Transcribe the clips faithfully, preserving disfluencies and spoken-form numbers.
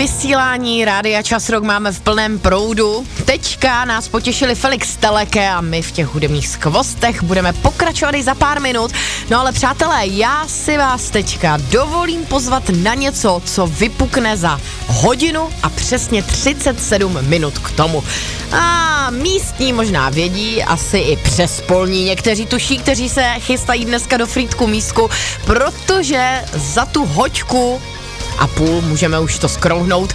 vysílání Rádia Čas Rock máme v plném proudu. Teďka nás potěšili Felix Teleke a my v těch hudebních skvostech budeme pokračovat i za pár minut. No ale přátelé, já si vás teďka dovolím pozvat na něco, co vypukne za hodinu a přesně třicet sedm minut k tomu. A místní možná vědí, asi i přespolní, někteří tuší, kteří se chystají dneska do Frýdku Místku, protože za tu hoďku a půl, můžeme už to skrouhnout,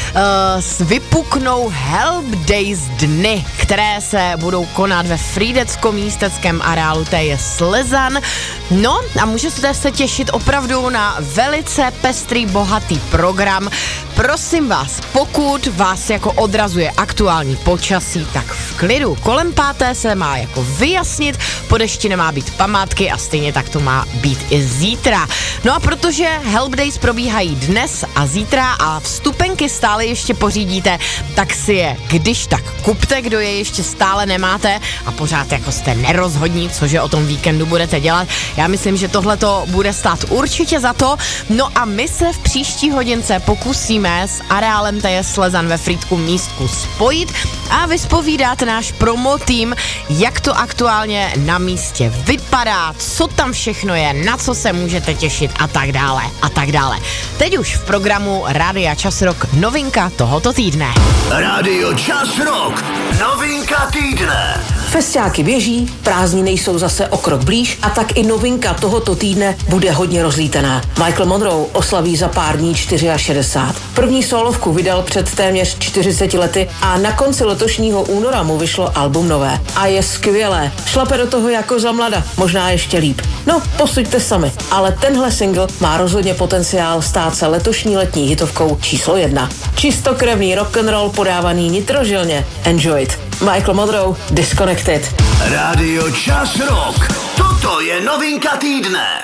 uh, vypuknou Help Days dny, které se budou konat ve frýdecko-místeckém areálu, to je Slezan. No a můžete se těšit opravdu na velice pestrý, bohatý program. Prosím vás, pokud vás jako odrazuje aktuální počasí, tak v klidu. Kolem páté se má jako vyjasnit, po dešti nemá být památky a stejně tak to má být i zítra. No a protože Help Days probíhají dnes a zítra a vstupenky stále ještě pořídíte, tak si je když tak kupte, kdo je ještě stále nemáte a pořád jako jste nerozhodní, cože o tom víkendu budete dělat. Já myslím, že tohle to bude stát určitě za to. No a my se v příští hodince pokusíme s areálem té Slezan ve Frýdku Místku spojit a vyspovídat náš promo tým, jak to aktuálně na místě vypadá, co tam všechno je, na co se můžete těšit a tak dále a tak dále. Teď už v programu Rádia Čas Rock novinka tohoto týdne. Rádio Čas Rock, novinka týdne. Festiáky běží, prázdniny jsou zase o krok blíž a tak i novinka tohoto týdne bude hodně rozlítaná. Michael Monroe oslaví za pár dní šedesát čtyři. První solovku vydal před téměř čtyřiceti lety a na konci letošního února mu vyšlo album nové. A je skvělé, šlape do toho jako za mlada, možná ještě líp. No, posuďte sami, ale tenhle single má rozhodně potenciál stát se letošní letní hitovkou číslo jedna. Čistokrevný rock'n'roll podávaný nitrožilně. Enjoy it. Michael Monroe, Disconnected. Rádio Čas Rock, toto je novinka týdne.